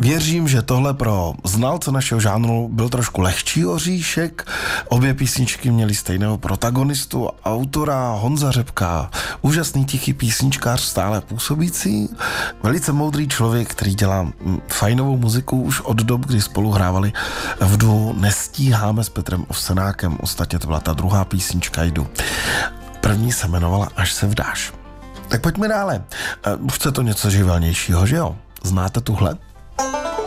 Věřím, že tohle pro znalce našeho žánru byl trošku lehčí oříšek. Obě písničky měly stejného protagonistu, autora Honza Řepka, úžasný tichý písničkář, stále působící, velice moudrý člověk, který dělá fajnovou muziku už od dob, kdy spolu hrávali v duo Nestíháme s Petrem Ovsenákem. Ostatně to byla ta druhá písnička Jdu. První se jmenovala Až se vdáš. Tak pojďme dále. Už chce to něco živelnějšího, že jo? Znáte tuhle?